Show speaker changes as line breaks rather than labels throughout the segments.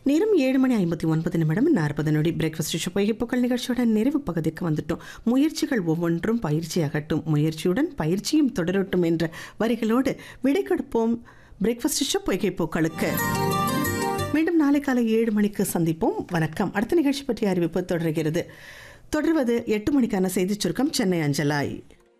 நேரம் 7:59:40 breakfast show புகைப்புக்கள் நிகழ்ச்சியோட நிறைவு பகுதிக்கு வந்துட்டோம். முயற்சிகள் ஒவ்வொன்றும் பயிற்சியாகட்டும், முயற்சியுடன் பயிற்சியும் தொடரட்டும் என்ற வரிகளோடு விடை கொடுப்போம் பிரேக்ஃபாஸ்ட் ஷோ புகைப்புக்களுக்கு. மீண்டும் நாளை காலை 7 மணிக்கு சந்திப்போம். வணக்கம். அடுத்த நிகழ்ச்சி பற்றிய அறிவிப்பு தொடர்கிறது. தொடர்வது 8 மணிக்கான செய்திச் சுருக்கம் சென்னை அஞ்சலாய்.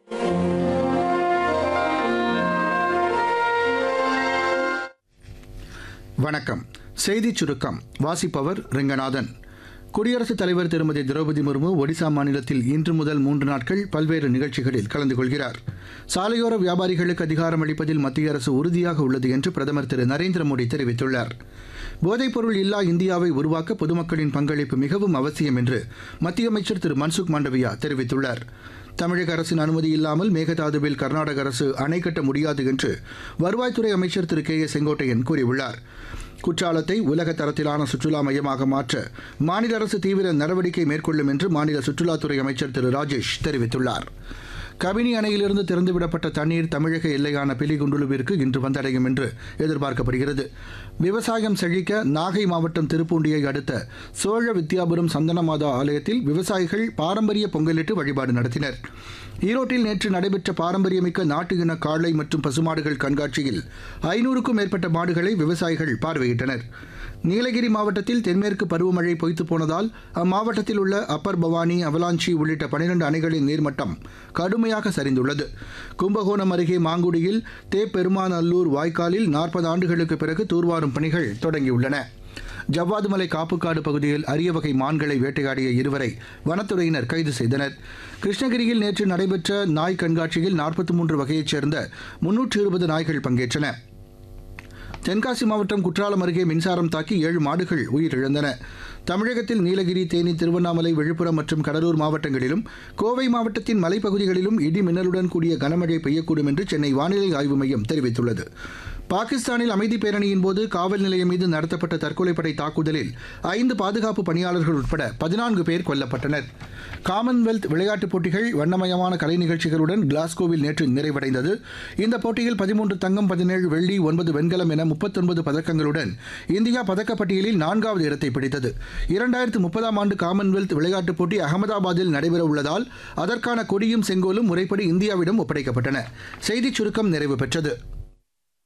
வணக்கம். செய்திச் சுருக்கம் வாசிப்பவர் ரெங்கநாதன். குடியரசுத் தலைவர் திருமதி திரௌபதி முர்மு ஒடிசா மாநிலத்தில் இன்று முதல் 3 நாட்கள் பல்வேறு நிகழ்ச்சிகளில் கலந்து கொள்கிறார். சாலையோர வியாபாரிகளுக்கு அதிகாரம் அளிப்பதில் மத்திய அரசு உறுதியாக உள்ளது என்று பிரதமர் திரு நரேந்திர மோடி தெரிவித்துள்ளார். போதைப்பொருள் இல்லா இந்தியாவை உருவாக்க பொதுமக்களின் பங்களிப்பு மிகவும் அவசியம் என்று மத்திய அமைச்சர் திரு மன்சுக் மாண்டவியா தெரிவித்துள்ளார். தமிழக அரசின் அனுமதி இல்லாமல் மேகதாதுவில் கர்நாடக அரசு அணை கட்ட முடியாது என்று வருவாய்த்துறை அமைச்சர் திரு கே ஏ செங்கோட்டையன் கூறியுள்ளார். குற்றாலத்தை உலக தரத்திலான சுற்றுலா மையமாக மாற்ற மாநில அரசு தீவிர நடவடிக்கை மேற்கொள்ளும் என்று மாநில சுற்றுலாத்துறை அமைச்சர் திரு ராஜேஷ் தெரிவித்துள்ளார். கபினி அணையிலிருந்து திறந்துவிடப்பட்ட தண்ணீர் தமிழக எல்லையான பிலிகுண்டுலுவிற்கு இன்று வந்தடையும் என்று எதிர்பார்க்கப்படுகிறது. விவசாயம் செழிக்க நாகை மாவட்டம் திருப்பூண்டியை அடுத்த சோழ வித்யாபுரம் சந்தனமாதா ஆலயத்தில் விவசாயிகள் பாரம்பரிய பொங்கலிட்டு வழிபாடு நடத்தினர். ஈரோட்டில் நேற்று நடைபெற்ற பாரம்பரியமிக்க நாட்டு இன காளை மற்றும் பசுமாடுகள் கண்காட்சியில் 500க்கும் மேற்பட்ட மாடுகளை விவசாயிகள் பார்வையிட்டனர். நீலகிரி மாவட்டத்தில் தென்மேற்கு பருவமழை பொய்த்து போனதால் அம்மாவட்டத்தில் உள்ள அப்பர் பவானி, அவலாஞ்சி உள்ளிட்ட 12 அணைகளின் நீர்மட்டம் கடுமையாக சரிந்துள்ளது. கும்பகோணம் அருகே மாங்குடியில் தேப்பெருமாநல்லூர் வாய்க்காலில் 40 ஆண்டுகளுக்கு பிறகு தூர்வாரும் பணிகள் தொடங்கியுள்ளன. ஜவ்வாதுமலை காப்புக்காடு பகுதியில் அரிய வகை மான்களை வேட்டையாடிய 2வரை வனத்துறையினர் கைது செய்தனர். கிருஷ்ணகிரியில் நேற்று நடைபெற்ற நாய் கண்காட்சியில் 43 வகையைச் சேர்ந்த 320 நாய்கள் பங்கேற்றன. தென்காசி மாவட்டம் குற்றாலம் அருகே மின்சாரம் தாக்கி 7 மாடுகள் உயிரிழந்தன. தமிழகத்தில் நீலகிரி, தேனி, திருவண்ணாமலை, விழுப்புரம் மற்றும் கடலூர் மாவட்டங்களிலும் கோவை மாவட்டத்தின் மலைப்பகுதிகளிலும் இடி மின்னலுடன் கூடிய கனமழை பெய்யக்கூடும் என்று சென்னை வானிலை ஆய்வு மையம் தெரிவித்துள்ளது. பாகிஸ்தானில் அமைதி பேரணியின் போது காவல் நிலையம் மீது நடத்தப்பட்ட தற்கொலைப்படை தாக்குதலில் 5 பாதுகாப்பு பணியாளர்கள் உட்பட 14 பேர் கொல்லப்பட்டனர். காமன்வெல்த் விளையாட்டுப் போட்டிகள் வண்ணமயமான கலை நிகழ்ச்சிகளுடன் கிளாஸ்கோவில் நேற்று நிறைவடைந்தது. இந்த போட்டியில் 13 தங்கம், 17 வெள்ளி, 9 வெண்கலம் என 39 பதக்கங்களுடன் இந்தியா பதக்கப்பட்டியலில் 4வது இடத்தை பிடித்தது. 2030ஆம் ஆண்டு காமன்வெல்த் விளையாட்டுப் போட்டி அகமதாபாத்தில் நடைபெற உள்ளதால் அதற்கான கொடியும் செங்கோலும் முறைப்படி இந்தியாவிடம் ஒப்படைக்கப்பட்டன. செய்திச் சுருக்கம் நிறைவு பெற்றது.